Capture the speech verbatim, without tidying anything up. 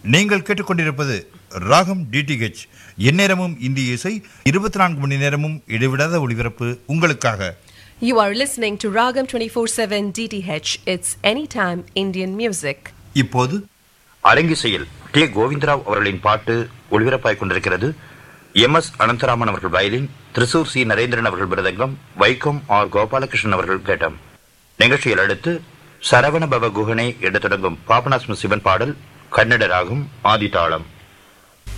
நீங்கள் கேட்டுக்கொண்டிருப்பது ராகம் டிடிஹெச். எந்நேரமும் இந்திய இசை, இருபத்தி நான்கு மணி நேரமும் இடைவிடாத ஒளிபரப்பு உங்களுக்காக. You are listening to Ragam twenty-four seven D T H. It's anytime Indian music. இப்போது அரங்கிசையில் டி கோவிந்தராவ் அவர்களின் பாட்டு ஒளிபரப்பாய் கொண்டிருக்கிறது. எம் எஸ் அனந்தராமன் அவர்கள் வயலின், திரிசூர் சி நரேந்திரன் அவர்கள் மிருதங்கம், வைக்கம் ஆர் கோபாலகிருஷ்ணன் அவர்கள் கேட்டம். நிகழ்ச்சியில் அடுத்து சரவண பவ குஹனை என தொடங்கும் பாபநாசம் சிவன் பாடல், கன்னட ராகம், ஆதிதாளம்.